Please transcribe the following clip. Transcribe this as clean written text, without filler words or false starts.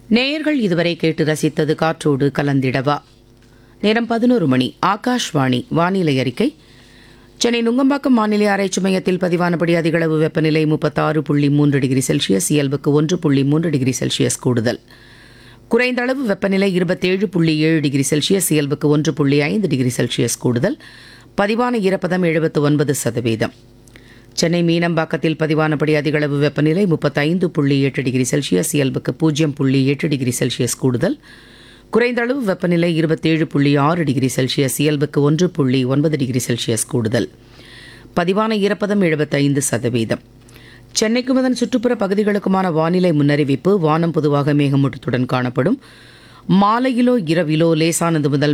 நேயர்கள் இதுவரை கேட்டு ரசித்தது காற்றோடு கலந்திடவா. நேரம் 11 மணி. ஆகாஷ்வாணி வானிலை அறிக்கை. சென்னை நுங்கம்பாக்கம் வானிலை ஆராய்ச்சி மையத்தில் பதிவானபடி அதிகளவு வெப்பநிலை 36.3 டிகிரி செல்சியஸ், இயல்புக்கு 1.3 டிகிரி செல்சியஸ் கூடுதல். குறைந்த அளவு வெப்பநிலை 27.7 டிகிரி செல்சியஸ், இயல்புக்கு 1.5 டிகிரி செல்சியஸ் கூடுதல். பதிவான ஈரப்பதம் 79%. சென்னை மீனம்பாக்கத்தில் பதிவானபடி அதிகளவு வெப்பநிலை 35.8 டிகிரி செல்சியஸ், இயல்புக்கு 0.8 டிகிரி செல்சியஸ் கூடுதல். குறைந்த அளவு வெப்பநிலை 27.6 டிகிரி செல்சியஸ், இயல்புக்கு 1.9 டிகிரி செல்சியஸ் கூடுதல். பதிவான ஈரப்பதம் 75%. சென்னைக்கும் அதன் சுற்றுப்புற பகுதிகளுக்குமான வானிலை முன்னறிவிப்பு. வானம் பொதுவாக மேகமூட்டத்துடன் காணப்படும். மாலையிலோ இரவிலோ லேசானது முதல்